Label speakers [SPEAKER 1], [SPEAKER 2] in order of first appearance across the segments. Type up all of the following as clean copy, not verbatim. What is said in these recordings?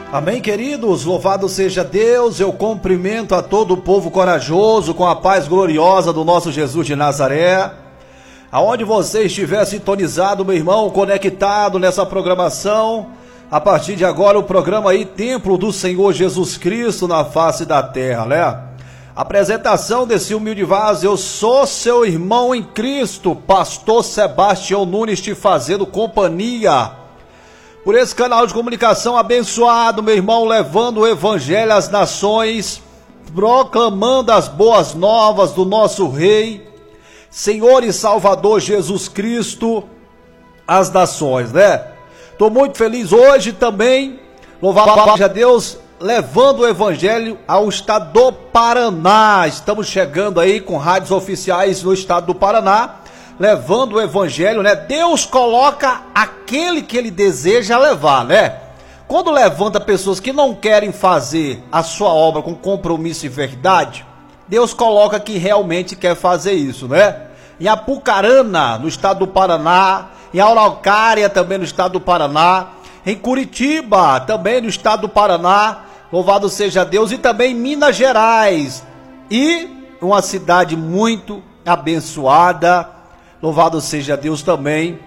[SPEAKER 1] Amém, queridos? Louvado seja Deus. Eu cumprimento a todo o povo corajoso com a paz gloriosa do nosso Jesus de Nazaré. Aonde você estiver sintonizado, meu irmão, conectado nessa programação, a partir de agora o programa aí, Templo do Senhor Jesus Cristo na face da terra, né? Apresentação desse humilde vaso, eu sou seu irmão em Cristo, pastor Sebastião Nunes, te fazendo companhia por esse canal de comunicação abençoado, meu irmão, levando o evangelho às nações, proclamando as boas novas do nosso Rei, Senhor e Salvador Jesus Cristo, às nações, né? Estou muito feliz hoje também, louvado seja Deus, levando o evangelho ao estado do Paraná. Estamos chegando aí com rádios oficiais no estado do Paraná, levando o evangelho, né? Deus coloca aquele que ele deseja levar, né? Quando levanta pessoas que não querem fazer a sua obra com compromisso e verdade, Deus coloca que realmente quer fazer isso, né? Em Apucarana, no estado do Paraná, em Araucária, também no estado do Paraná, em Curitiba, também no estado do Paraná, louvado seja Deus, e também em Minas Gerais, e uma cidade muito abençoada, louvado seja Deus também,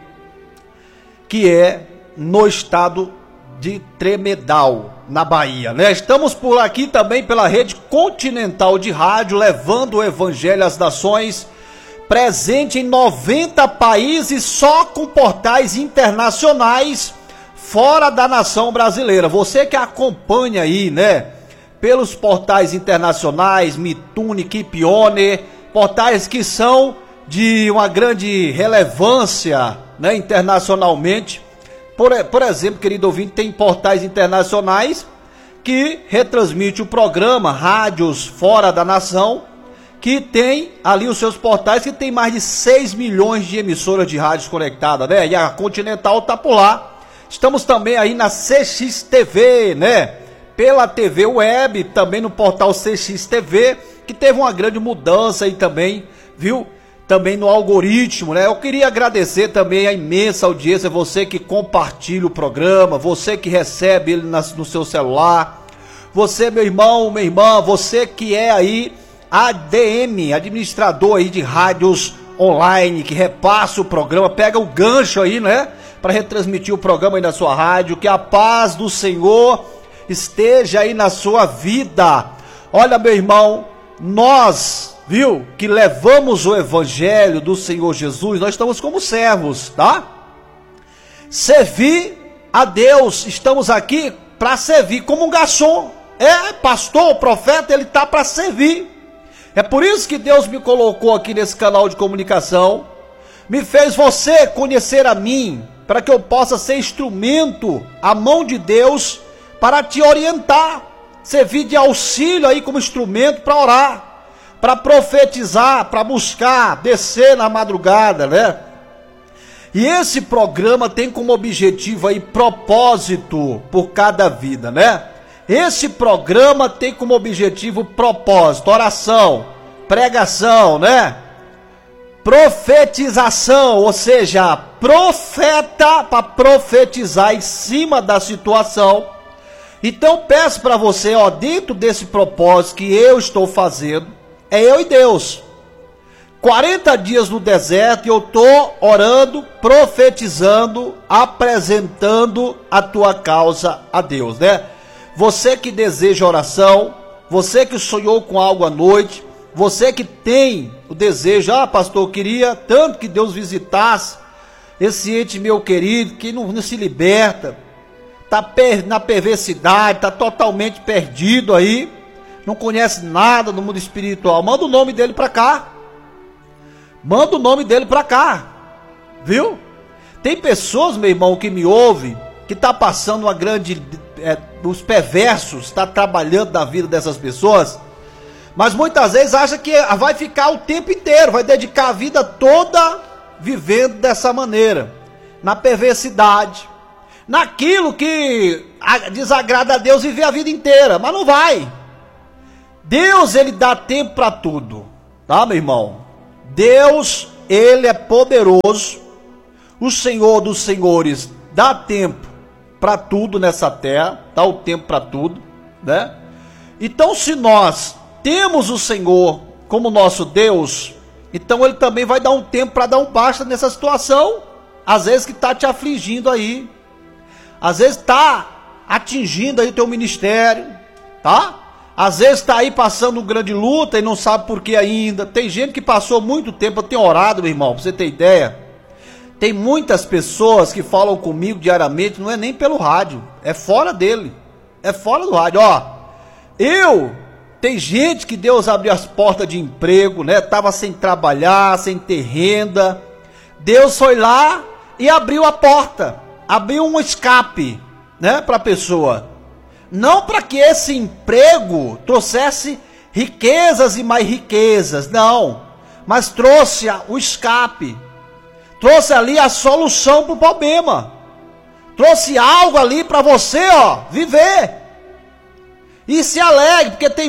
[SPEAKER 1] que é no estado de Tremedal, na Bahia, né? Estamos por aqui também pela rede continental de rádio, levando o evangelho às nações, presente em 90 países, só com portais internacionais, fora da nação brasileira. Você que acompanha aí, né, pelos portais internacionais, Mitune, Kipione, portais que são de uma grande relevância, né, internacionalmente. Por exemplo, querido ouvinte, tem portais internacionais que retransmitem o programa, rádios fora da nação, que tem ali os seus portais, que tem mais de 6 milhões de emissoras de rádios conectadas, né? E a Continental tá por lá. Estamos também aí na CXTV, né? Pela TV Web, também no portal CXTV, que teve uma grande mudança aí também, viu? Também no algoritmo, né? Eu queria agradecer também a imensa audiência, você que compartilha o programa, você que recebe ele no seu celular, você, meu irmão, minha irmã, você que é aí ADM, administrador aí de rádios online, que repassa o programa, pega o gancho aí, né? Para retransmitir o programa aí na sua rádio, que a paz do Senhor esteja aí na sua vida. Olha, meu irmão, nós, viu, que levamos o evangelho do Senhor Jesus, nós estamos como servos, tá? Servir a Deus, estamos aqui para servir, como um garçom. Pastor, profeta, ele tá para servir. É por isso que Deus me colocou aqui nesse canal de comunicação, me fez você conhecer a mim, para que eu possa ser instrumento, a mão de Deus, para te orientar, servir de auxílio aí como instrumento para orar, para profetizar, para buscar, descer na madrugada, né? E esse programa tem como objetivo aí propósito por cada vida, né? Esse programa tem como objetivo propósito, oração, pregação, né? Profetização, ou seja, profeta para profetizar em cima da situação. Então peço para você, ó, dentro desse propósito que eu estou fazendo, é eu e Deus. 40 dias no deserto e eu estou orando, profetizando, apresentando a tua causa a Deus, né? Você que deseja oração, você que sonhou com algo à noite, você que tem o desejo, pastor, eu queria tanto que Deus visitasse esse ente meu querido, que não se liberta, tá na perversidade, tá totalmente perdido aí, não conhece nada no mundo espiritual, manda o nome dele para cá, manda o nome dele para cá, viu? Tem pessoas, meu irmão, que me ouvem, que tá passando uma grande, os perversos, está trabalhando na vida dessas pessoas, mas muitas vezes acha que vai ficar o tempo inteiro, vai dedicar a vida toda vivendo dessa maneira, na perversidade, naquilo que desagrada a Deus, viver a vida inteira, mas não vai. Deus, ele dá tempo para tudo, tá, meu irmão? Deus, ele é poderoso, o Senhor dos senhores dá tempo para tudo nessa terra, dá o tempo para tudo, né? Então, se nós temos o Senhor como nosso Deus, então Ele também vai dar um tempo para dar um basta nessa situação, às vezes que está te afligindo aí, às vezes está atingindo aí o teu ministério, tá? Às vezes está aí passando grande luta e não sabe por que ainda. Tem gente que passou muito tempo, eu tenho orado, meu irmão, para você ter ideia. Tem muitas pessoas que falam comigo diariamente, não é nem pelo rádio, é fora dele, é fora do rádio. Ó, tem gente que Deus abriu as portas de emprego, né? Tava sem trabalhar, sem ter renda. Deus foi lá e abriu a porta, abriu um escape, né, para a pessoa. Não para que esse emprego trouxesse riquezas e mais riquezas, não, mas trouxe o escape. Trouxe ali a solução para o problema. Trouxe algo ali para você, ó, viver. E se alegre, porque tem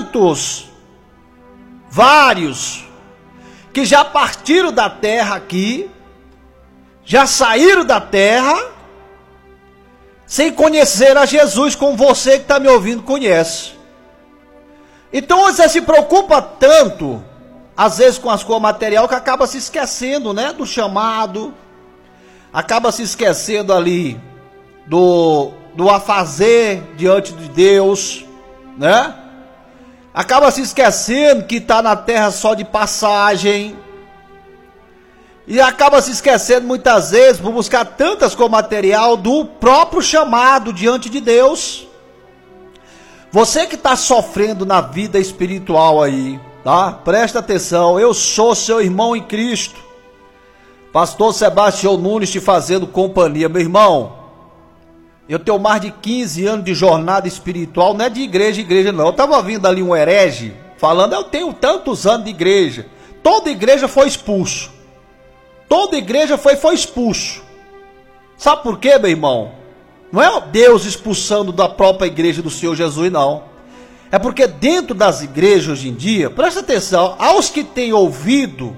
[SPEAKER 1] vários, que já partiram da terra aqui, já saíram da terra, sem conhecer a Jesus, como você que está me ouvindo conhece. Então você se preocupa tanto, às vezes com as coisas materiais, que acaba se esquecendo, né, do chamado, acaba se esquecendo ali do afazer diante de Deus, né? Acaba se esquecendo que está na terra só de passagem, e acaba se esquecendo muitas vezes, por buscar tantas coisas material, do próprio chamado diante de Deus. Você que está sofrendo na vida espiritual aí, tá? Presta atenção, eu sou seu irmão em Cristo, pastor Sebastião Nunes, te fazendo companhia. Meu irmão, eu tenho mais de 15 anos de jornada espiritual, não é de igreja não. Eu estava vindo ali um herege, falando, eu tenho tantos anos de igreja. Toda igreja foi expulso. Toda igreja foi expulso. Sabe por quê, meu irmão? Não é Deus expulsando da própria igreja do Senhor Jesus, não. É porque dentro das igrejas hoje em dia, presta atenção, aos que têm ouvido,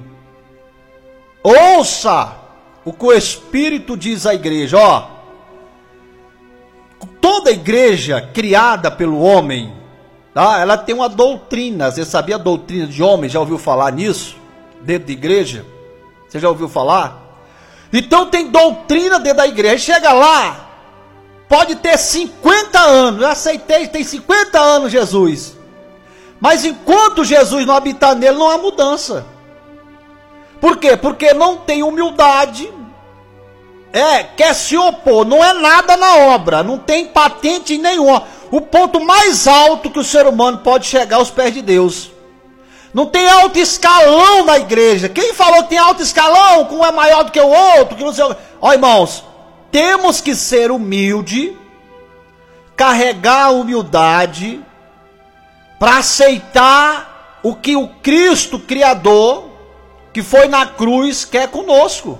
[SPEAKER 1] ouça o que o Espírito diz à igreja, ó. Toda igreja criada pelo homem, tá? Ela tem uma doutrina. Você sabia a doutrina de homem? Já ouviu falar nisso? Dentro da igreja? Você já ouviu falar? Então tem doutrina dentro da igreja. Chega lá, pode ter 50 anos. Eu aceitei, tem 50 anos Jesus. Mas enquanto Jesus não habitar nele, não há mudança. Por quê? Porque não tem humildade. Quer se opor, não é nada na obra, não tem patente nenhuma. O ponto mais alto que o ser humano pode chegar aos pés de Deus. Não tem alto escalão na igreja. Quem falou que tem alto escalão, que um é maior do que o outro, que não sei. Ó, irmãos, temos que ser humilde, carregar a humildade, para aceitar o que o Cristo Criador, que foi na cruz, quer conosco.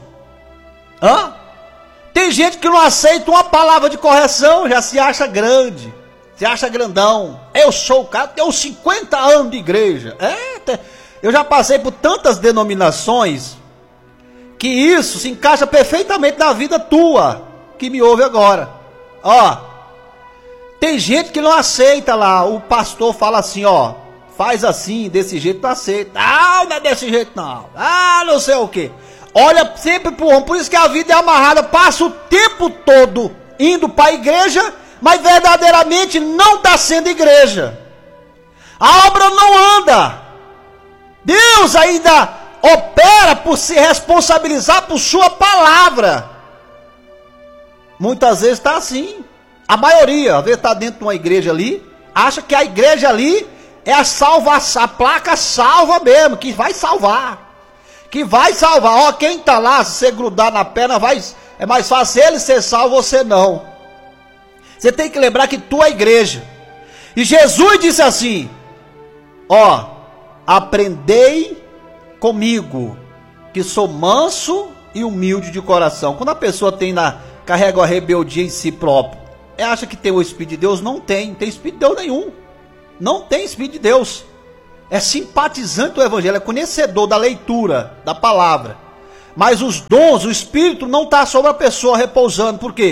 [SPEAKER 1] Tem gente que não aceita uma palavra de correção, já se acha grande, se acha grandão. Eu sou o cara, tenho 50 anos de igreja. Eu já passei por tantas denominações, que isso se encaixa perfeitamente na vida tua, que me ouve agora. Ó, tem gente que não aceita lá, o pastor fala assim, ó, faz assim, desse jeito, não aceita. Não é desse jeito não. Não sei o que. Olha sempre pro homem, por isso que a vida é amarrada, passa o tempo todo indo para a igreja, mas verdadeiramente não está sendo igreja. A obra não anda. Deus ainda opera por se responsabilizar por sua palavra. Muitas vezes está assim. A maioria, às vezes está dentro de uma igreja ali, acha que a igreja ali é a salvação, a placa salva mesmo, que vai salvar. Que vai salvar. Ó, quem está lá, se você grudar na perna, é mais fácil ele ser salvo, você não. Você tem que lembrar que tu é a igreja. E Jesus disse assim, ó, aprendei comigo, que sou manso e humilde de coração. Quando a pessoa carrega a rebeldia em si próprio, acha que tem o Espírito de Deus? Não tem Espírito de Deus nenhum. Não tem Espírito de Deus. É simpatizante do Evangelho, é conhecedor da leitura, da palavra. Mas os dons, o Espírito não está sobre a pessoa repousando. Por quê?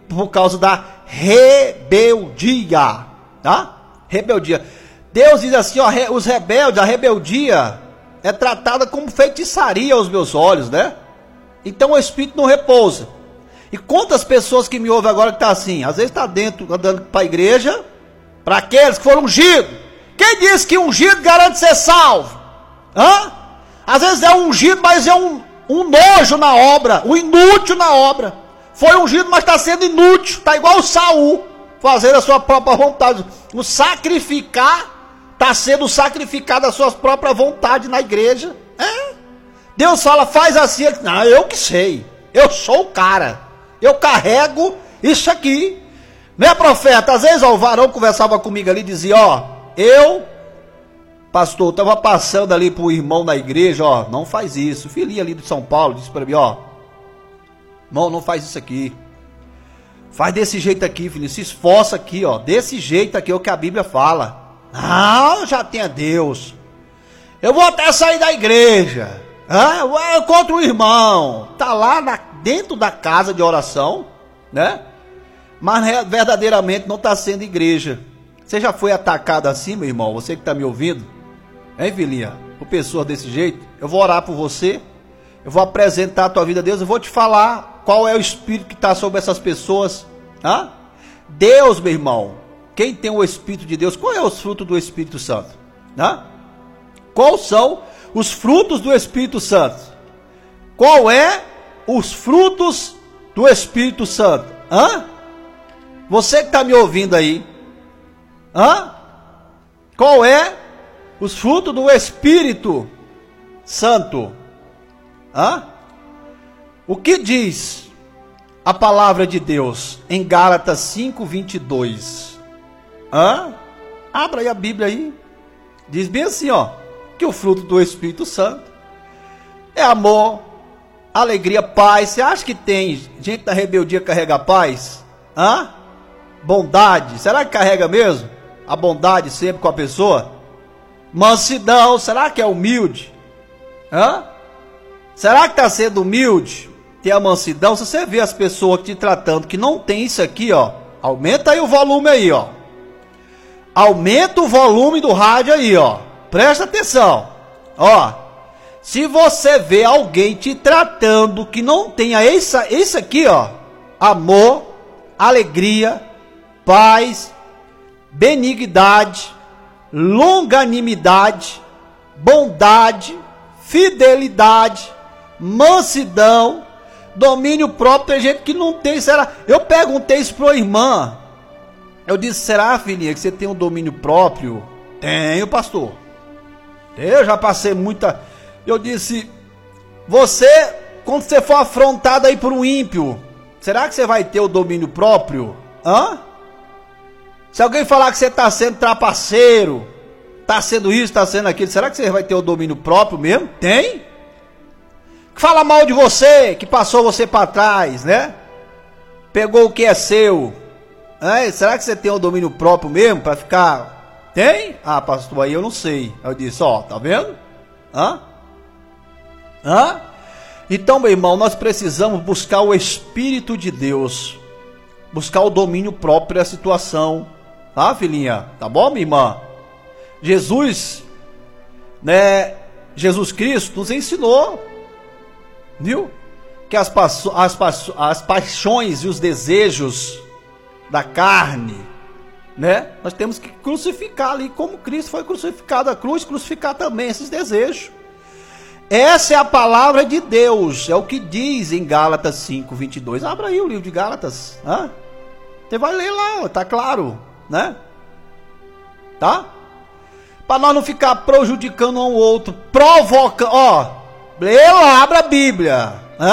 [SPEAKER 1] por causa da rebeldia, tá? Rebeldia. Deus diz assim, ó, os rebeldes, a rebeldia é tratada como feitiçaria aos meus olhos, né? Então o espírito não repousa. E quantas pessoas que me ouvem agora que tá assim, às vezes tá dentro, andando para a igreja, para aqueles que foram ungidos. Quem disse que ungido garante ser salvo? Hã? Às vezes é ungido, mas é um nojo na obra, um inútil na obra. Foi ungido, mas está sendo inútil, está igual o Saul, fazendo a sua própria vontade. O sacrificar, está sendo sacrificado a sua própria vontade na igreja. Deus fala, faz assim. Não, eu que sei, eu sou o cara, eu carrego isso aqui. Né, profeta? Às vezes ó, o varão conversava comigo ali e dizia, ó, pastor, estava passando ali pro irmão na igreja, ó, não faz isso. Filhinho ali de São Paulo disse para mim, ó, irmão, não faz isso aqui. Faz desse jeito aqui, filhinho, se esforça aqui, ó, desse jeito aqui é o que a Bíblia fala. Não, já tenha Deus. Eu vou até sair da igreja. Eu encontro o irmão. Tá lá dentro da casa de oração, né? Mas verdadeiramente não está sendo igreja. Você já foi atacado assim, meu irmão? Você que está me ouvindo? Hein, filhinha? Por pessoas desse jeito? Eu vou orar por você. Eu vou apresentar a tua vida a Deus. Eu vou te falar qual é o espírito que está sobre essas pessoas. Deus, meu irmão. Quem tem o Espírito de Deus? Qual é os frutos do Espírito Santo? Quais são os frutos do Espírito Santo? Qual é os frutos do Espírito Santo? Você que está me ouvindo aí, qual é os frutos do Espírito Santo? O que diz a palavra de Deus em Gálatas 5:22? Abra aí a Bíblia aí. Diz bem assim, ó, que o fruto do Espírito Santo é amor, alegria, paz. Você acha que tem gente da rebeldia que carrega paz? Bondade, será que carrega mesmo? A bondade sempre com a pessoa? Mansidão, será que é humilde? Será que está sendo humilde? Tem a mansidão? Se você vê as pessoas te tratando que não tem isso aqui, ó, aumenta aí o volume aí, ó. Aumenta o volume do rádio aí, ó. Presta atenção. Ó, se você vê alguém te tratando que não tenha isso aqui, ó, amor, alegria, paz, benignidade, longanimidade, bondade, fidelidade, mansidão, domínio próprio, tem gente que não tem. Será? Eu perguntei isso para uma irmã. Eu disse, será, filhinha, que você tem um domínio próprio? Tenho, pastor. Eu já passei muita. Eu disse, você, quando você for afrontado aí por um ímpio, será que você vai ter o domínio próprio? Se alguém falar que você está sendo trapaceiro, está sendo isso, está sendo aquilo, será que você vai ter o domínio próprio mesmo? Tem? Que fala mal de você, que passou você para trás, né? Pegou o que é seu. Será que você tem o domínio próprio mesmo para ficar? Tem? Pastor, aí eu não sei. Eu disse, ó, tá vendo? Então, meu irmão, nós precisamos buscar o Espírito de Deus, buscar o domínio próprio da situação, filhinha? Tá bom, minha irmã? Jesus, né? Jesus Cristo nos ensinou, viu? Que as paixões e os desejos da carne, né? Nós temos que crucificar ali, como Cristo foi crucificado à cruz, crucificar também esses desejos. Essa é a palavra de Deus, é o que diz em Gálatas 5:22. Abra aí o livro de Gálatas, você vai ler lá, tá claro, né? Tá? Para nós não ficar prejudicando um ao outro, provocando, lê lá, abra a Bíblia,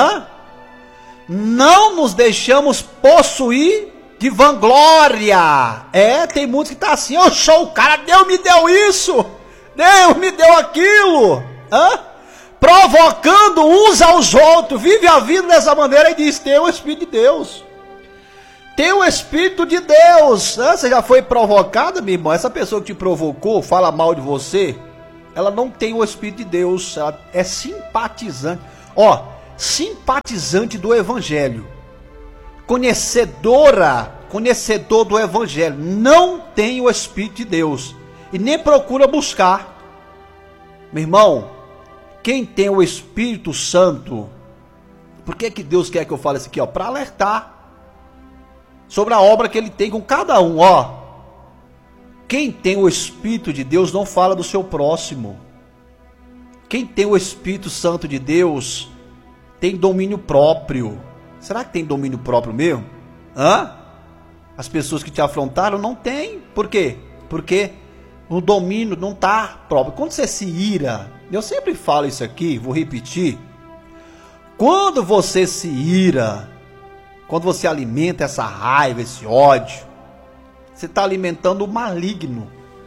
[SPEAKER 1] não nos deixamos possuir de vanglória. Tem muitos que tá assim, eu sou o cara, Deus me deu isso, Deus me deu aquilo, provocando uns aos outros, vive a vida dessa maneira e diz, tem o Espírito de Deus, tem o Espírito de Deus. Você já foi provocada, minha irmã? Essa pessoa que te provocou, fala mal de você, ela não tem o Espírito de Deus, ela é simpatizante, simpatizante do Evangelho. conhecedor do evangelho, não tem o Espírito de Deus e nem procura buscar. Meu irmão, quem tem o Espírito Santo, por que Deus quer que eu fale isso aqui? Para alertar sobre a obra que ele tem com cada um. Quem tem o Espírito de Deus não fala do seu próximo. Quem tem o Espírito Santo de Deus tem domínio próprio. Será que tem domínio próprio mesmo? As pessoas que te afrontaram não têm. Por quê? Porque o domínio não está próprio. Quando você se ira, eu sempre falo isso aqui, vou repetir. Quando você se ira, quando você alimenta essa raiva, esse ódio, você está alimentando o maligno.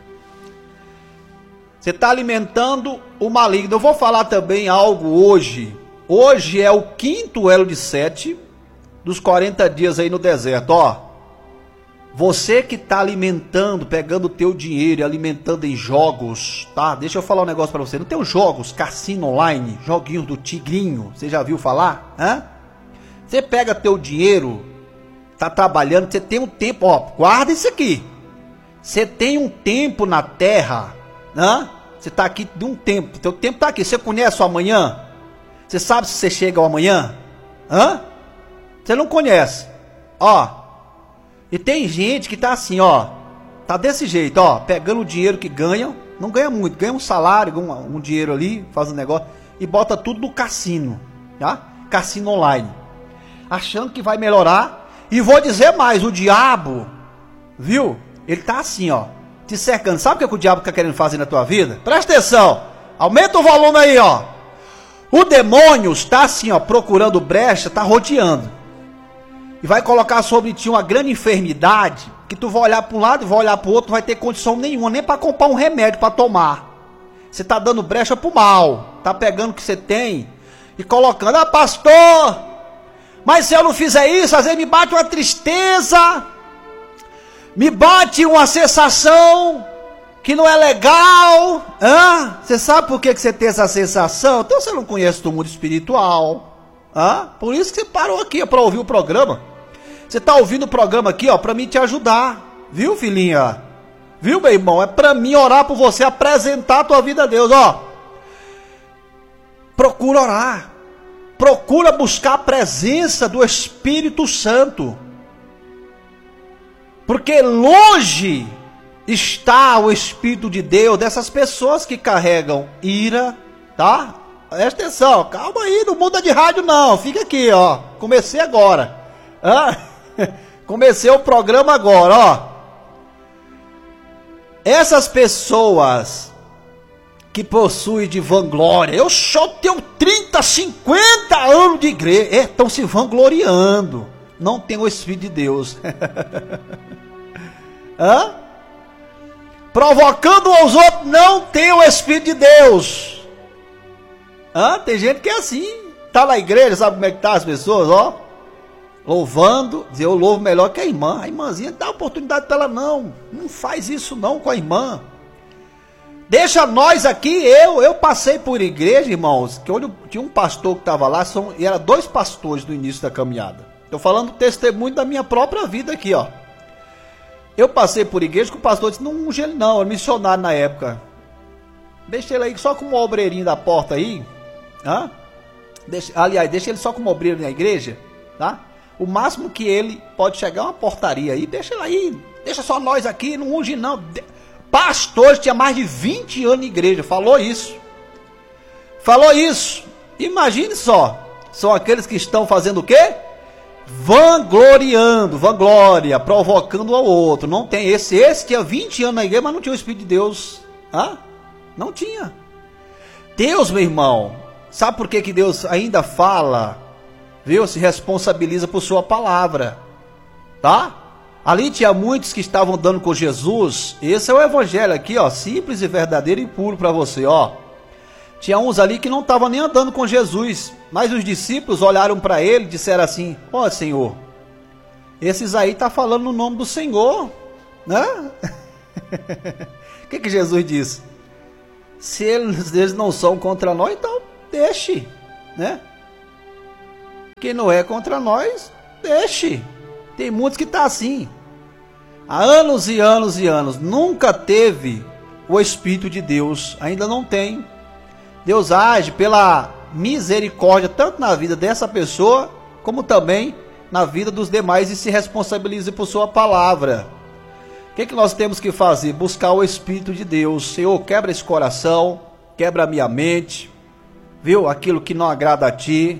[SPEAKER 1] Você está alimentando o maligno. Eu vou falar também algo hoje. Hoje é o 5º elo de 7 dos 40 dias aí no deserto. Você que está alimentando, pegando o teu dinheiro e alimentando em jogos, tá? Deixa eu falar um negócio para você. Não tem os jogos, cassino online, joguinhos do Tigrinho, você já viu falar? Você pega teu dinheiro, tá trabalhando, você tem um tempo, guarda isso aqui. Você tem um tempo na terra, você tá aqui de um tempo, teu tempo tá aqui. Você conhece o amanhã? Você sabe se você chega ao amanhã? Você não conhece. E tem gente que tá assim, tá desse jeito, pegando o dinheiro que ganha, não ganha muito, ganha um salário, um dinheiro ali, faz um negócio e bota tudo no cassino, tá? Cassino online, achando que vai melhorar. E vou dizer mais, o diabo, viu? Ele tá assim, te cercando. Sabe o que o diabo tá querendo fazer na tua vida? Presta atenção, aumenta o volume aí, O demônio está assim, procurando brecha, tá rodeando. E vai colocar sobre ti uma grande enfermidade, que tu vai olhar para um lado e vai olhar para o outro, não vai ter condição nenhuma, nem para comprar um remédio para tomar. Você está dando brecha para o mal, está pegando o que você tem e colocando, pastor, mas se eu não fizer isso, às vezes me bate uma tristeza, me bate uma sensação que não é legal. Você sabe por que você tem essa sensação? Então você não conhece o mundo espiritual. Por isso que você parou aqui para ouvir o programa. Você está ouvindo o programa aqui, para mim te ajudar, viu, filhinha? Viu, meu irmão? É para mim orar por você, apresentar a tua vida a Deus, Procura orar. Procura buscar a presença do Espírito Santo. Porque longe está o Espírito de Deus dessas pessoas que carregam ira, tá? Presta atenção, calma aí, não muda de rádio não, fica aqui, comecei agora, comecei o programa agora, Essas pessoas que possuem de vanglória, eu só tenho 30, 50 anos de igreja, estão se vangloriando, não tem o Espírito de Deus, provocando aos outros, não tem o Espírito de Deus. Tem gente que é assim, tá na igreja, sabe como é que tá as pessoas, louvando, dizer, eu louvo melhor que a irmãzinha, dá oportunidade para ela não faz isso não com a irmã, deixa nós aqui, eu passei por igreja, irmãos, que onde tinha um pastor que estava lá, e eram 2 pastores no início da caminhada, estou falando testemunho da minha própria vida aqui, eu passei por igreja que o pastor disse, não unge ele não, era missionário na época, deixa ele aí só com um obreirinho da porta aí, deixa ele só como obreiro na igreja, tá? O máximo que ele pode chegar é uma portaria aí, deixa ele aí, deixa só nós aqui, não unge não. Pastor tinha mais de 20 anos de igreja, falou isso. Imagine só, são aqueles que estão fazendo o quê? Vanglória, provocando ao outro. Não tem esse tinha 20 anos na igreja, mas não tinha o Espírito de Deus. Não tinha. Deus, meu irmão, sabe por que Deus ainda fala, viu? Se responsabiliza por sua palavra, tá? Ali tinha muitos que estavam andando com Jesus. Esse é o evangelho aqui, simples e verdadeiro e puro para você, Tinha uns ali que não estavam nem andando com Jesus, mas os discípulos olharam para ele e disseram assim, Senhor, esses aí tá falando no nome do Senhor, né? O que Jesus disse? Se eles não são contra nós, então deixe, né? Quem não é contra nós, deixe. Tem muitos que estão assim. Há anos e anos e anos. Nunca teve o Espírito de Deus. Ainda não tem. Deus age pela misericórdia, tanto na vida dessa pessoa, como também na vida dos demais, e se responsabiliza por sua palavra. O que nós temos que fazer? Buscar o Espírito de Deus. Senhor, quebra esse coração, quebra a minha mente, viu? Aquilo que não agrada a Ti,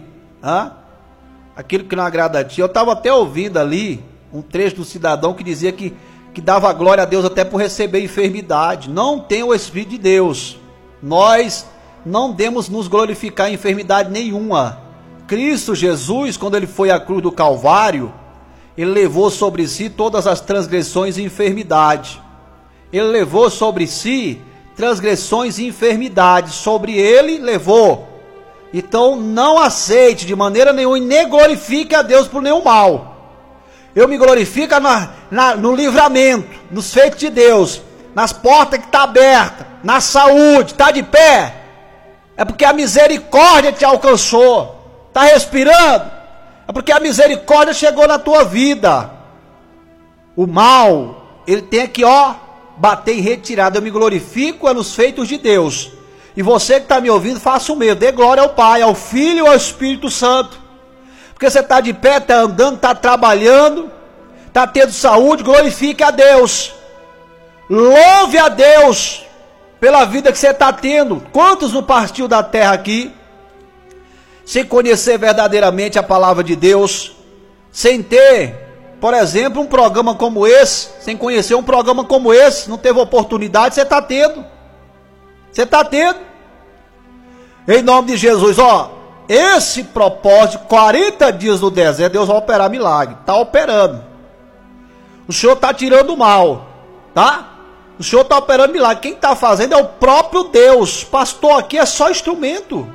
[SPEAKER 1] aquilo que não agrada a Ti. Eu estava até ouvindo ali um trecho do cidadão que dizia que dava glória a Deus até por receber enfermidade. Não tem o Espírito de Deus. Nós não devemos nos glorificar em enfermidade nenhuma. Cristo Jesus, quando ele foi à cruz do Calvário, ele levou sobre si todas as transgressões e enfermidade. Ele levou sobre si transgressões e enfermidades. Sobre ele levou. Então não aceite de maneira nenhuma e nem glorifique a Deus por nenhum mal. Eu me glorifico no livramento, nos feitos de Deus, nas portas que estão abertas, na saúde, está de pé. É porque a misericórdia te alcançou. Está respirando? É porque a misericórdia chegou na tua vida. O mal, ele tem que, bater em retirada. Eu me glorifico nos feitos de Deus. E você que está me ouvindo, faça o mesmo. Dê glória ao Pai, ao Filho e ao Espírito Santo. Porque você está de pé, está andando, está trabalhando, está tendo saúde, glorifique a Deus. Louve a Deus pela vida que você está tendo. Quantos não partiu da terra aqui sem conhecer verdadeiramente a palavra de Deus, sem ter, por exemplo, um programa como esse, sem conhecer um programa como esse, não teve oportunidade? Você está tendo. Você está tendo. Em nome de Jesus, esse propósito, 40 dias no deserto, Deus vai operar milagre. Está operando. O Senhor está tirando o mal, tá? O Senhor está operando milagre. Quem está fazendo é o próprio Deus. Pastor aqui é só instrumento.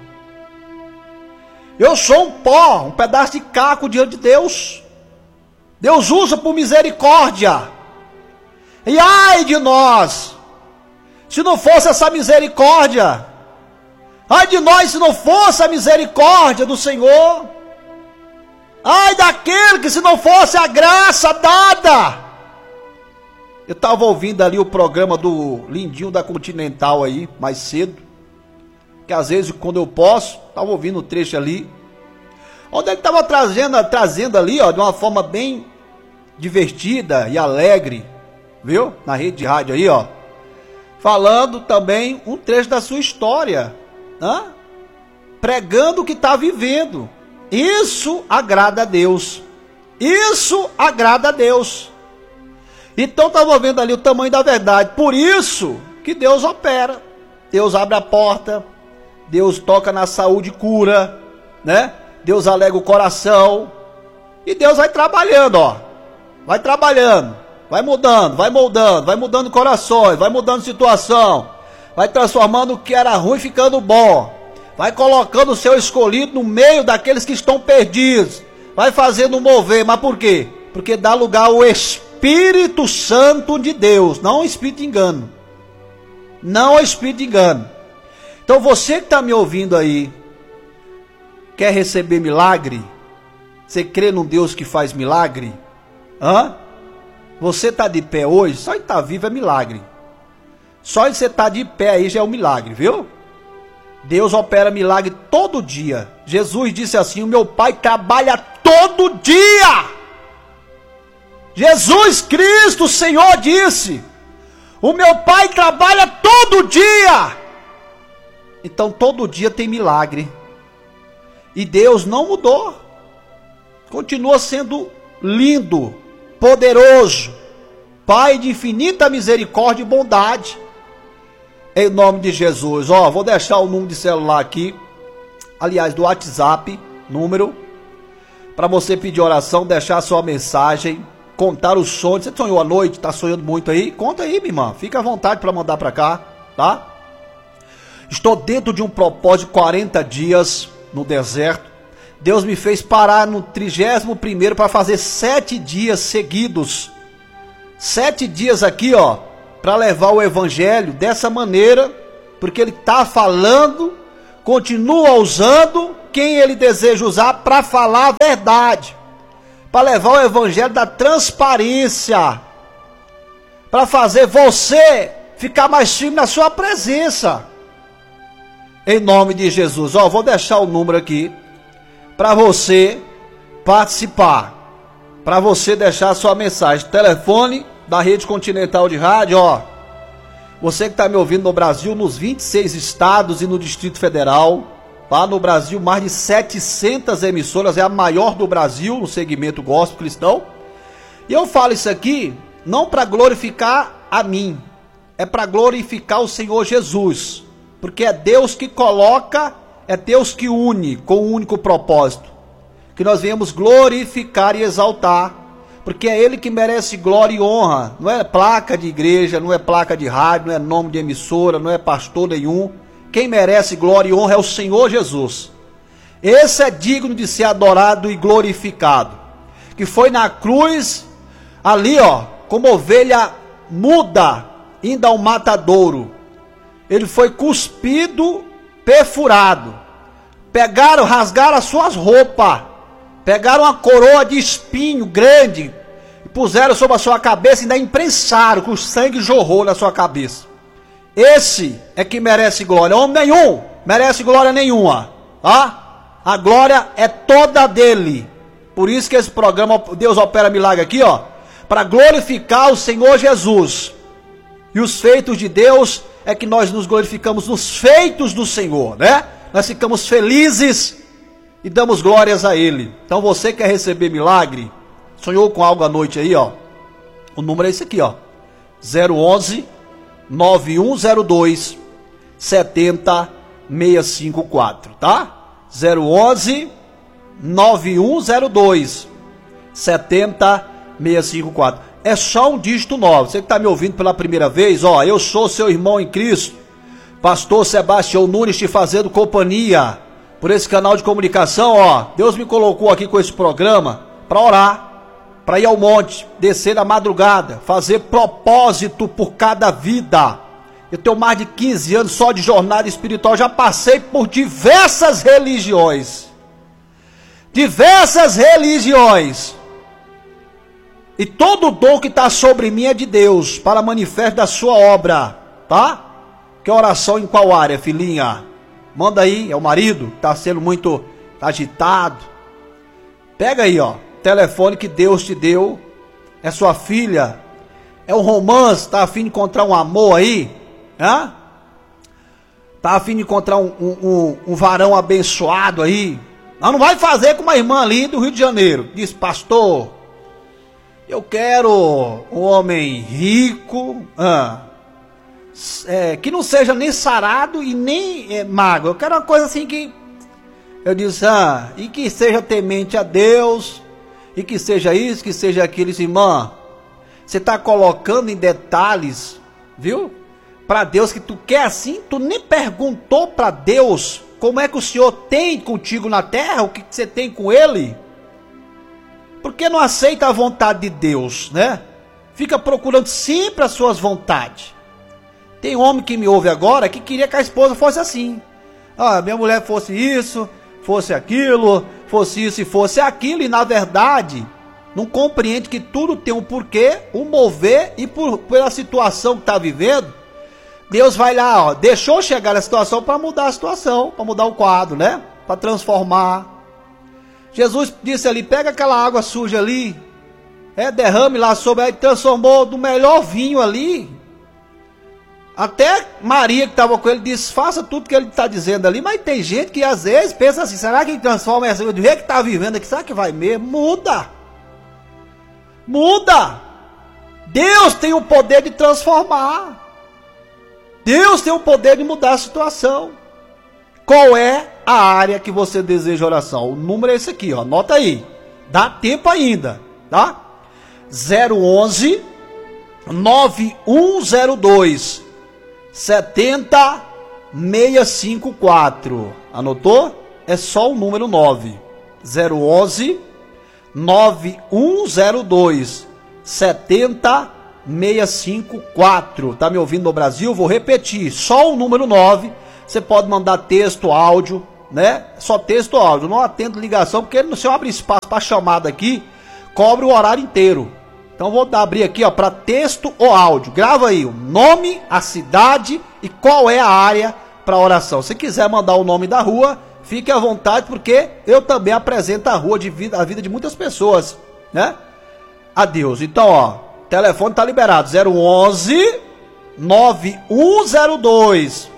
[SPEAKER 1] Eu sou um pó, um pedaço de caco diante de Deus. Deus usa por misericórdia. E ai de nós, se não fosse essa misericórdia. Ai de nós se não fosse a misericórdia do Senhor. Ai daquele que se não fosse a graça dada. Eu estava ouvindo ali o programa do Lindinho da Continental aí, mais cedo. Que às vezes quando eu posso, estava ouvindo um trecho ali. Onde ele estava trazendo ali, de uma forma bem divertida e alegre. Viu? Na rede de rádio aí, falando também um trecho da sua história. Pregando o que está vivendo. Isso agrada a Deus. Isso agrada a Deus. Então estava vendo ali o tamanho da verdade. Por isso que Deus opera. Deus abre a porta. Deus toca na saúde e cura. Né? Deus alega o coração. E Deus vai trabalhando, Vai trabalhando. Vai mudando, vai moldando. Vai mudando corações. Vai mudando situação. Vai transformando o que era ruim ficando bom. Vai colocando o seu escolhido no meio daqueles que estão perdidos. Vai fazendo mover. Mas por quê? Porque dá lugar ao Espírito Santo de Deus. Não ao Espírito de engano. Não ao Espírito de engano. Então você que está me ouvindo aí, quer receber milagre? Você crê num Deus que faz milagre? Você está de pé hoje? Só em estar vivo é milagre. Só em você estar de pé aí já é um milagre, viu? Deus opera milagre todo dia. Jesus disse assim: o meu Pai trabalha todo dia. Jesus Cristo, o Senhor, disse: o meu Pai trabalha todo dia. Então todo dia tem milagre. E Deus não mudou. Continua sendo lindo, poderoso, Pai de infinita misericórdia e bondade. Em nome de Jesus. Vou deixar o número de celular aqui. Aliás, do WhatsApp, número, para você pedir oração, deixar sua mensagem, contar os sonhos. Você sonhou à noite, está sonhando muito aí? Conta aí, minha irmã. Fica à vontade para mandar para cá, tá? Estou dentro de um propósito de 40 dias no deserto. Deus me fez parar no 31º para fazer 7 dias seguidos. 7 dias aqui, para levar o evangelho dessa maneira, porque ele está falando, continua usando quem ele deseja usar para falar a verdade, para levar o evangelho da transparência, para fazer você ficar mais firme na sua presença. Em nome de Jesus. Ó, vou deixar o número aqui para você participar, para você deixar a sua mensagem. Telefone da Rede Continental de Rádio, ó. Você que está me ouvindo no Brasil, nos 26 estados e no Distrito Federal, tá? No Brasil, mais de 700 emissoras, é a maior do Brasil no segmento gospel cristão. E eu falo isso aqui não para glorificar a mim, é para glorificar o Senhor Jesus, porque é Deus que coloca, é Deus que une com um único propósito, que nós venhamos glorificar e exaltar, porque é Ele que merece glória e honra. Não é placa de igreja, não é placa de rádio, não é nome de emissora, não é pastor nenhum. Quem merece glória e honra é o Senhor Jesus. Esse é digno de ser adorado e glorificado, que foi na cruz, ali ó, como ovelha muda, indo ao matadouro. Ele foi cuspido, perfurado. Pegaram, rasgaram as suas roupas, pegaram uma coroa de espinho grande, e puseram sobre a sua cabeça e ainda imprensaram, que o sangue jorrou na sua cabeça. Esse é que merece glória. Homem nenhum merece glória nenhuma, tá? A glória é toda dele. Por isso que esse programa Deus Opera Milagre aqui, ó, para glorificar o Senhor Jesus. E os feitos de Deus é que nós nos glorificamos nos feitos do Senhor, né? Nós ficamos felizes e damos glórias a Ele. Então você quer receber milagre, sonhou com algo à noite aí, ó, o número é esse aqui, ó, 011 9102 70654, tá? 011 9102 70654. É só um dígito 9. Você que está me ouvindo pela primeira vez, ó, eu sou seu irmão em Cristo, pastor Sebastião Nunes, te fazendo companhia por esse canal de comunicação, ó. Deus me colocou aqui com esse programa para orar, para ir ao monte, descer na madrugada, fazer propósito por cada vida. Eu tenho mais de 15 anos só de jornada espiritual, já passei por diversas religiões. E todo o dom que está sobre mim é de Deus, para manifesto da sua obra, tá? Que oração em qual área, filhinha? Manda aí, é o marido, está sendo muito agitado. Pega aí, ó, telefone que Deus te deu, é sua filha, é um romance, tá a fim de encontrar um amor aí, hã? Tá a fim de encontrar um varão abençoado aí. Não vai fazer com uma irmã ali do Rio de Janeiro, diz pastor. Eu quero um homem rico, que não seja nem sarado e nem magro. Eu quero uma coisa assim que, eu disse, e que seja temente a Deus, e que seja isso, que seja aquilo. Irmã, você está colocando em detalhes, viu? Para Deus que tu quer assim, tu nem perguntou para Deus como é que o Senhor tem contigo na terra, o que você tem com Ele. Por que não aceita a vontade de Deus, né? Fica procurando sempre as suas vontades. Tem homem que me ouve agora que queria que a esposa fosse assim. Minha mulher fosse isso, fosse aquilo, fosse isso e fosse aquilo. E na verdade, não compreende que tudo tem um porquê, um mover. E pela situação que está vivendo, Deus vai lá, ó, deixou chegar a situação para mudar a situação, para mudar o quadro, né? Para transformar. Jesus disse ali, pega aquela água suja ali, derrame lá sobre, aí transformou do melhor vinho ali. Até Maria que estava com ele disse, faça tudo que ele está dizendo ali. Mas tem gente que às vezes pensa assim, será que ele transforma essa do jeito que está vivendo aqui, será que vai mesmo? Muda. Deus tem o poder de transformar. Deus tem o poder de mudar a situação. Qual é a área que você deseja oração? O número é esse aqui, ó. Anota aí. Dá tempo ainda, tá? 011 9102 70654. Anotou? É só o número 9. 011 9102 70654. Tá me ouvindo no Brasil? Vou repetir. Só o número 9. Você pode mandar texto, áudio, né? Só texto, áudio. Não atendo ligação, porque se eu abrir espaço para chamada aqui, cobre o horário inteiro. Então vou abrir aqui, ó, para texto ou áudio. Grava aí o nome, a cidade e qual é a área para oração. Se quiser mandar o nome da rua, fique à vontade, porque eu também apresento a rua a vida de muitas pessoas, né? A Deus. Então, ó, o telefone tá liberado, 011 9102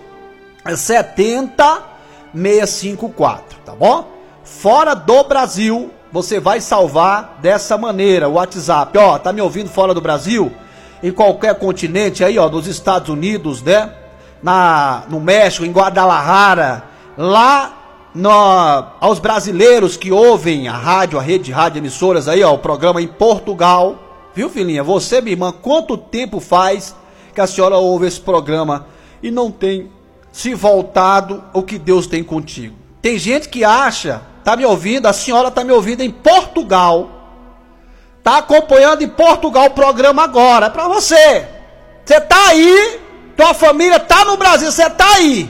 [SPEAKER 1] 70654, tá bom? Fora do Brasil, você vai salvar dessa maneira, o WhatsApp, ó, tá me ouvindo fora do Brasil? Em qualquer continente aí, ó, nos Estados Unidos, né? No México, em Guadalajara, lá aos brasileiros que ouvem a rádio, a rede de rádio emissoras aí, ó, o programa em Portugal, viu, filhinha? Você, minha irmã, quanto tempo faz que a senhora ouve esse programa e não tem se voltado o que Deus tem contigo? Tem gente que acha, tá me ouvindo, a senhora tá me ouvindo em Portugal, tá acompanhando em Portugal o programa agora, é pra você. Você tá aí, tua família tá no Brasil, você tá aí.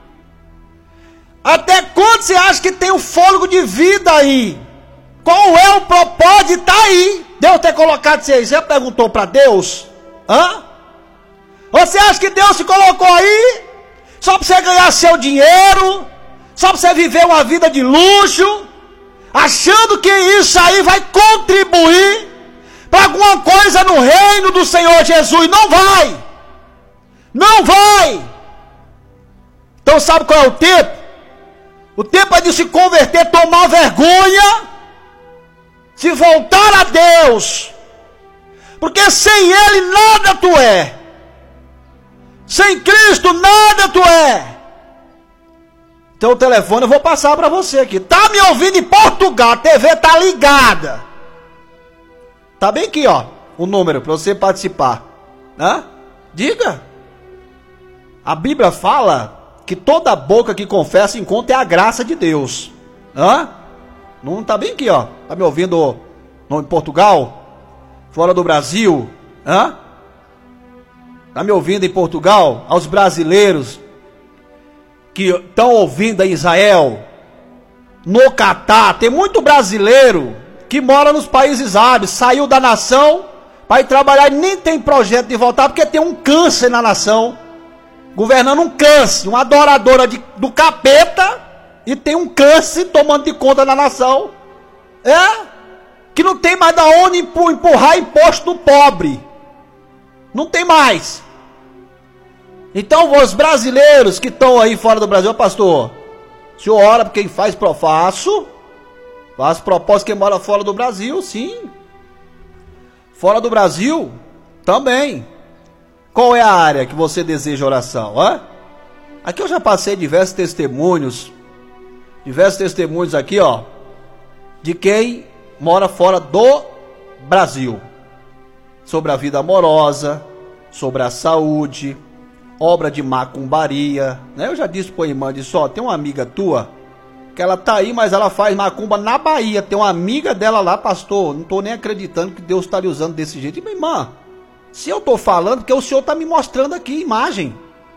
[SPEAKER 1] Até quando você acha que tem o fôlego de vida aí? Qual é o propósito de estar aí? Deus ter colocado você aí, você já perguntou pra Deus? Hã? Você acha que Deus se colocou aí só pra você ganhar seu dinheiro? Só pra você viver uma vida de luxo? Achando que isso aí vai contribuir para alguma coisa no reino do Senhor Jesus? Não vai! Não vai! Então sabe qual é o tempo? O tempo é de se converter, tomar vergonha, se voltar a Deus, porque sem Ele nada tu é, sem Cristo nada tu é. Então o telefone eu vou passar para você aqui, tá me ouvindo em Portugal, a TV tá ligada, tá bem aqui, ó, o número para você participar, hã? Diga. A Bíblia fala que toda boca que confessa encontra é a graça de Deus. Hã? Não tá bem aqui, ó. Tá me ouvindo em Portugal? Fora do Brasil? Hã? Tá me ouvindo em Portugal? Aos brasileiros que estão ouvindo em Israel, no Catar, tem muito brasileiro que mora nos países árabes, saiu da nação para ir trabalhar e nem tem projeto de voltar porque tem um câncer na nação. Governando um câncer, uma adoradora do capeta, e tem um câncer tomando de conta da nação, que não tem mais da onde empurrar imposto do pobre, não tem mais. Então os brasileiros que estão aí fora do Brasil, pastor, o senhor ora por quem faz faço propósito quem mora fora do Brasil, sim, fora do Brasil, também. Qual é a área que você deseja oração? Aqui eu já passei diversos testemunhos aqui, ó, de quem mora fora do Brasil, sobre a vida amorosa, sobre a saúde, obra de macumbaria, né? Eu já disse para a irmã, disse, ó, tem uma amiga tua, que ela tá aí, mas ela faz macumba na Bahia, tem uma amiga dela lá, pastor, não tô nem acreditando que Deus está lhe usando desse jeito. E minha irmã, se eu estou falando, porque o senhor está me mostrando aqui imagem.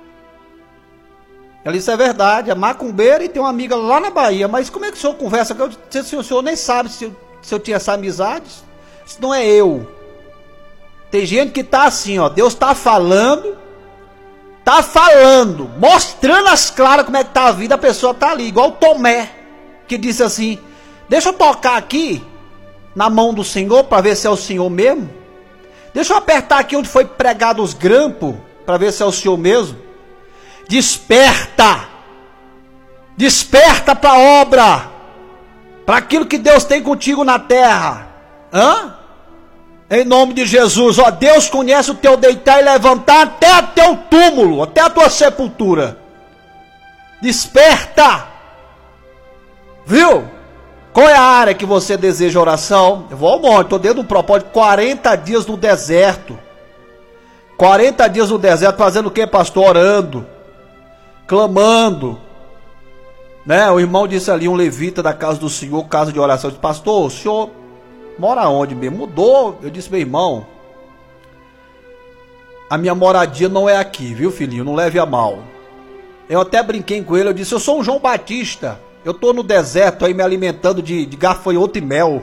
[SPEAKER 1] Ela disse, é verdade, é macumbeira e tem uma amiga lá na Bahia, mas como é que o senhor conversa? O senhor nem sabe se eu tinha essa amizade. Isso não é eu. Tem gente que está assim, ó, Deus está falando, mostrando as claras como é que está a vida, a pessoa está ali, igual o Tomé, que disse assim, deixa eu tocar aqui, na mão do Senhor, para ver se é o Senhor mesmo. Deixa eu apertar aqui onde foi pregado os grampos, para ver se é o Senhor mesmo. Desperta! Desperta para a obra, para aquilo que Deus tem contigo na terra. Em nome de Jesus, ó, Deus conhece o teu deitar e levantar até o teu túmulo, até a tua sepultura. Desperta! Viu? Qual é a área que você deseja oração? Eu vou ao monte, estou dentro de um propósito, 40 dias no deserto. 40 dias no deserto, fazendo o que, pastor? Orando, clamando. Né? O irmão disse ali, um levita da casa do Senhor, casa de oração, disse, pastor, o senhor mora onde mesmo? Mudou? Eu disse, meu irmão, a minha moradia não é aqui, viu, filhinho? Não leve a mal. Eu até brinquei com ele, eu disse, eu sou um João Batista. Eu tô no deserto aí me alimentando de gafanhoto e mel.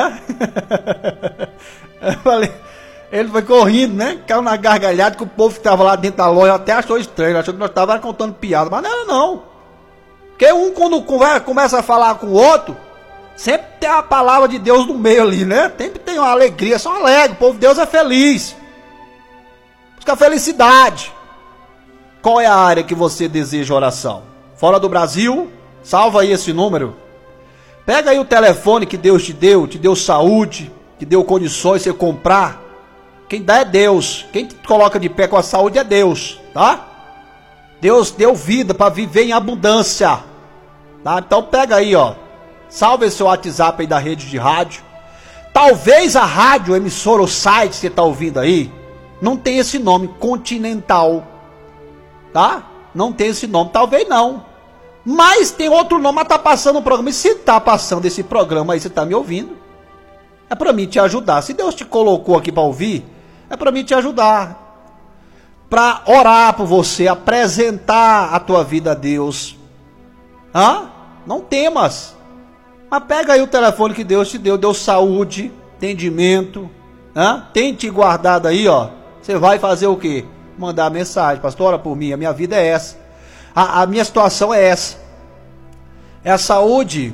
[SPEAKER 1] Eu falei, ele foi correndo, né? Caiu na gargalhada que o povo que tava lá dentro da loja até achou estranho, achou que nós tava contando piada, mas não era não. Porque um quando começa a falar com o outro, sempre tem a palavra de Deus no meio ali, né? Sempre tem uma alegria, só alegre, o povo de Deus é feliz. Busca felicidade. Qual é a área que você deseja oração? Fora do Brasil? Salva aí esse número. Pega aí o telefone que Deus te deu saúde, te deu condições de você comprar. Quem dá é Deus. Quem te coloca de pé com a saúde é Deus, tá? Deus deu vida para viver em abundância, tá? Então pega aí, ó. Salva esse WhatsApp aí da rede de rádio. Talvez a rádio, emissora ou site que você tá ouvindo aí, não tem esse nome, Continental, tá? Não tem esse nome, talvez não. Mas tem outro nome, mas tá passando o programa. E se tá passando esse programa aí, você tá me ouvindo, é para mim te ajudar. Se Deus te colocou aqui para ouvir, é para mim te ajudar. Para orar por você, apresentar a tua vida a Deus. Não temas. Mas pega aí o telefone que Deus te deu saúde, entendimento, tem te guardado aí, ó. Você vai fazer o quê? Mandar mensagem, pastor, ora por mim, a minha vida é essa. A minha situação é essa. É a saúde.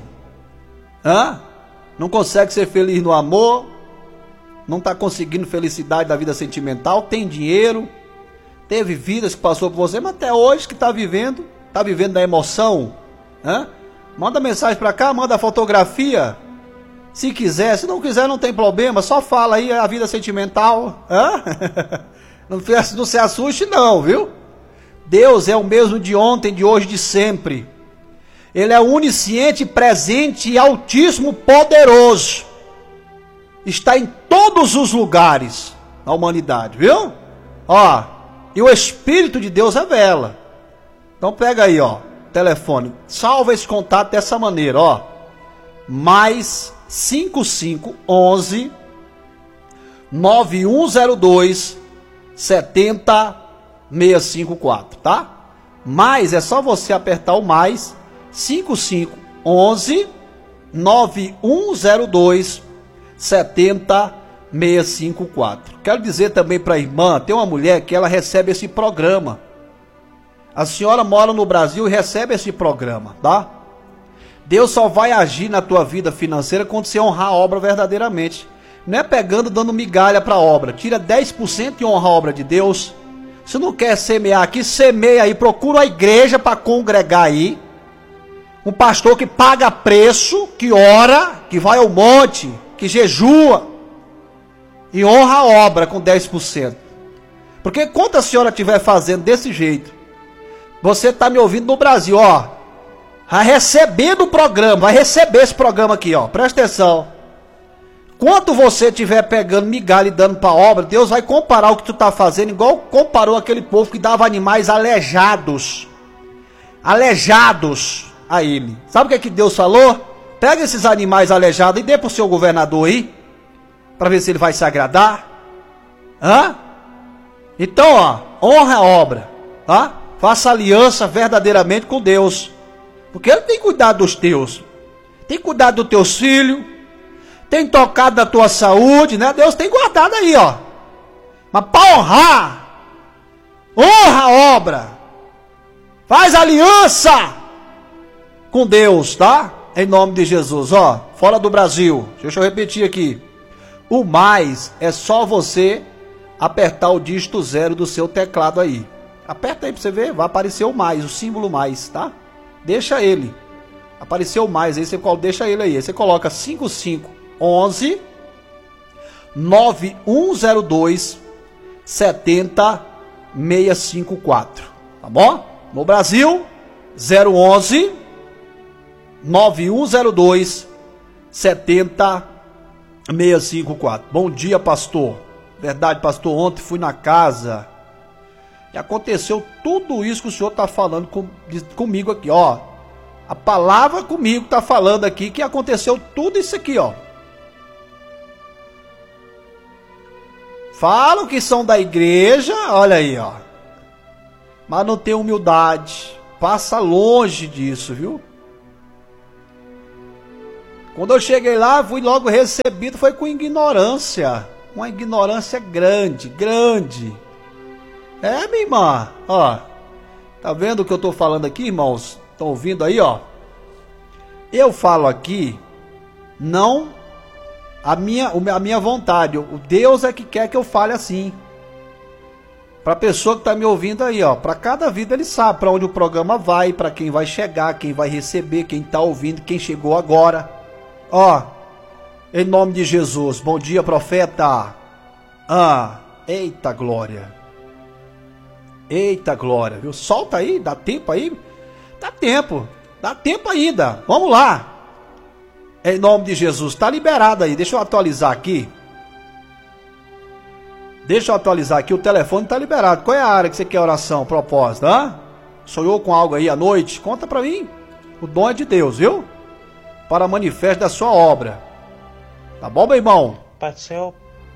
[SPEAKER 1] Não consegue ser feliz no amor. Não está conseguindo felicidade da vida sentimental. Tem dinheiro. Teve vidas que passou por você, mas até hoje que está vivendo da emoção. Manda mensagem para cá, manda fotografia. Se quiser, se não quiser não tem problema. Só fala aí a vida sentimental. Não se assuste não, viu? Deus é o mesmo de ontem, de hoje, de sempre. Ele é onisciente, presente e altíssimo, poderoso. Está em todos os lugares na humanidade, viu? E o Espírito de Deus revela. Então pega aí, telefone. Salva esse contato dessa maneira, mais 5511 9102 70654, tá? Mais é só você apertar o mais 5511 9102 70654. Quero dizer também para a irmã, tem uma mulher que ela recebe esse programa. A senhora mora no Brasil e recebe esse programa, tá? Deus só vai agir na tua vida financeira quando você honrar a obra verdadeiramente. Não é pegando, dando migalha para a obra. Tira 10% e honra a obra de Deus. Se não quer semear aqui, semeia aí. Procura a igreja para congregar aí. Um pastor que paga preço, que ora, que vai ao monte, que jejua. E honra a obra com 10%. Porque quando a senhora estiver fazendo desse jeito, você está me ouvindo no Brasil, vai receber do programa, vai receber esse programa aqui, presta atenção. Quando você estiver pegando migalha e dando para a obra, Deus vai comparar o que tu está fazendo, igual comparou aquele povo que dava animais aleijados a ele. Sabe o que Deus falou? Pega esses animais aleijados e dê para o seu governador aí, para ver se ele vai se agradar. Então, honra a obra, tá? Faça aliança verdadeiramente com Deus, porque Ele tem cuidado dos teus, tem cuidado dos teus filhos, tem tocado da tua saúde, né? Deus tem guardado aí, mas para honra a obra, faz aliança com Deus, tá? Em nome de Jesus, fora do Brasil, deixa eu repetir aqui, o mais é só você apertar o dígito 0 do seu teclado aí. Aperta aí pra você ver, vai aparecer o mais, o símbolo mais, tá? Deixa ele. Apareceu o mais aí, você deixa ele aí. Aí você coloca 5511 9102 70654. Tá bom? No Brasil, 011 9102 70654. Bom dia, pastor. Verdade, pastor, ontem fui na casa e aconteceu tudo isso que o senhor está falando comigo aqui, a palavra comigo está falando aqui que aconteceu tudo isso aqui, falam que são da igreja, olha aí, mas não tem humildade, passa longe disso, viu? Quando eu cheguei lá, fui logo recebido, foi com ignorância. Uma ignorância grande, grande. É, minha irmã, ó. Tá vendo o que eu tô falando aqui, irmãos? Estão ouvindo aí, ó? Eu falo aqui, não a minha vontade. O Deus é que quer que eu fale assim. Para a pessoa que está me ouvindo aí, ó, para cada vida ele sabe para onde o programa vai, para quem vai chegar, quem vai receber, quem está ouvindo, quem chegou agora. Ó, em nome de Jesus, bom dia, profeta. Eita glória. Eita glória, viu? Solta aí, dá tempo aí? Dá tempo ainda. Vamos lá. Em nome de Jesus, tá liberado aí. Deixa eu atualizar aqui. O telefone tá liberado. Qual é a área que você quer oração, propósito, hã? Sonhou com algo aí à noite? Conta pra mim. O dom é de Deus, viu? Para manifesto da sua obra. Tá bom, meu irmão?
[SPEAKER 2] Pai do Senhor.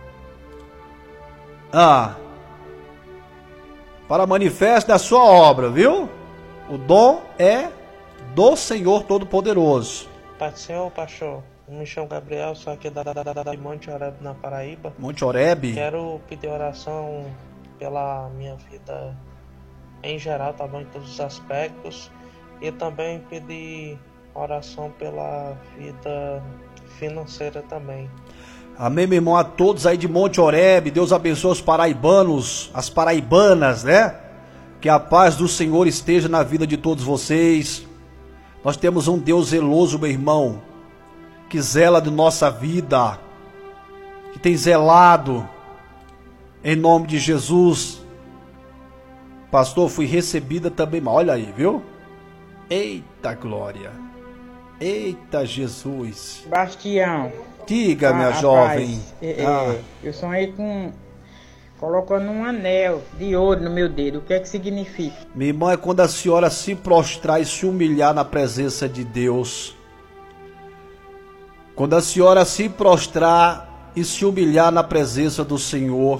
[SPEAKER 1] Para manifesto da sua obra, viu? O dom é do Senhor Todo-Poderoso.
[SPEAKER 2] Pai do Senhor, pastor. Eu me chamo Gabriel, sou aqui da Monte Oreb, na Paraíba.
[SPEAKER 1] Monte Oreb?
[SPEAKER 2] Quero pedir oração pela minha vida em geral, tá bom? Em todos os aspectos. E também pedir oração pela vida financeira também.
[SPEAKER 1] Amém, meu irmão, a todos aí de Monte Oreb. Deus abençoe os paraibanos, as paraibanas, né? Que a paz do Senhor esteja na vida de todos vocês. Nós temos um Deus zeloso, meu irmão, que zela de nossa vida, que tem zelado, em nome de Jesus. Pastor, fui recebida também, olha aí, viu? Eita glória, eita Jesus.
[SPEAKER 3] Bastião,
[SPEAKER 1] Diga, minha jovem.
[SPEAKER 3] Eu sonhei colocando um anel de ouro no meu dedo. O que é que significa?
[SPEAKER 1] Minha irmã, é quando a senhora se prostrar e se humilhar na presença de Deus. Quando a senhora se prostrar e se humilhar na presença do Senhor,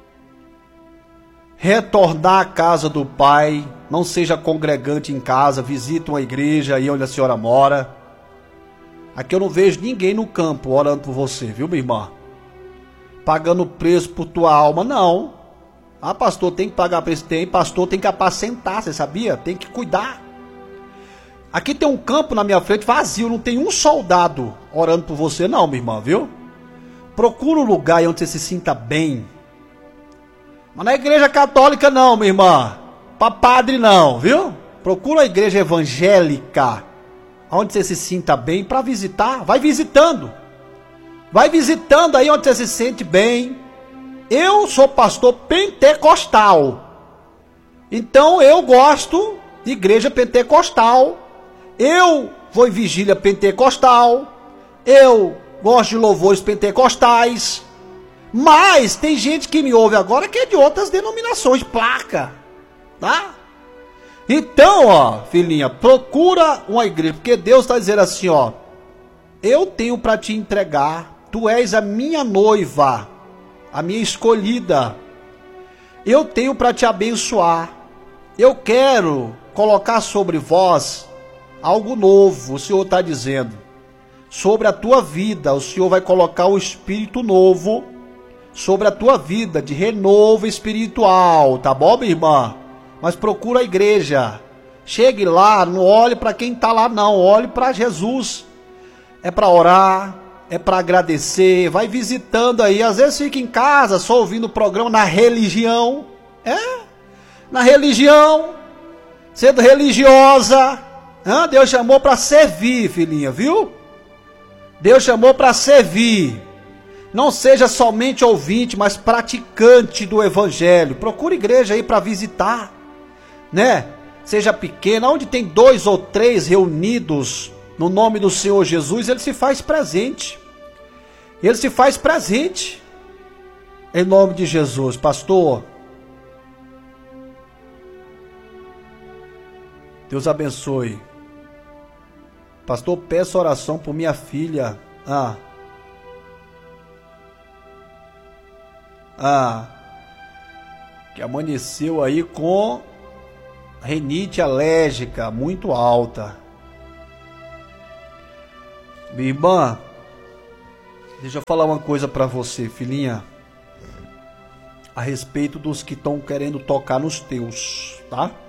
[SPEAKER 1] retornar à casa do Pai, não seja congregante em casa, visite uma igreja aí onde a senhora mora. Aqui eu não vejo ninguém no campo orando por você, viu, minha irmã? Pagando preço por tua alma, não. Ah, pastor, tem que pagar preço? Tem, pastor, tem que apacentar, você sabia? Tem que cuidar. Aqui tem um campo na minha frente vazio, não tem um soldado orando por você não, minha irmã, viu? Procura um lugar onde você se sinta bem. Mas não é igreja católica não, minha irmã. Para padre não, viu? Procura a igreja evangélica, onde você se sinta bem para visitar. Vai visitando. Vai visitando aí onde você se sente bem. Eu sou pastor pentecostal. Então eu gosto de igreja pentecostal. Eu vou em vigília pentecostal. Eu gosto de louvores pentecostais. Mas tem gente que me ouve agora que é de outras denominações, placa. Tá? Então, ó, filhinha, procura uma igreja. Porque Deus está dizendo assim, ó. Eu tenho para te entregar. Tu és a minha noiva, a minha escolhida. Eu tenho para te abençoar. Eu quero colocar sobre vós algo novo, o Senhor está dizendo. Sobre a tua vida, o Senhor vai colocar um espírito novo sobre a tua vida, de renovo espiritual, tá bom, minha irmã? Mas procura a igreja. Chegue lá, não olhe para quem está lá não, olhe para Jesus. É para orar, é para agradecer, vai visitando aí. Às vezes fica em casa só ouvindo o programa na religião. Na religião, sendo religiosa. Deus chamou para servir, filhinha, viu? Deus chamou para servir. Não seja somente ouvinte, mas praticante do evangelho. Procure igreja aí para visitar, né? Seja pequena, onde tem 2 ou 3 reunidos no nome do Senhor Jesus, ele se faz presente. Ele se faz presente. Em nome de Jesus, pastor. Deus abençoe. Pastor, peço oração por minha filha. Que amanheceu aí com rinite alérgica muito alta. Minha irmã, deixa eu falar uma coisa pra você, filhinha. A respeito dos que estão querendo tocar nos teus, tá?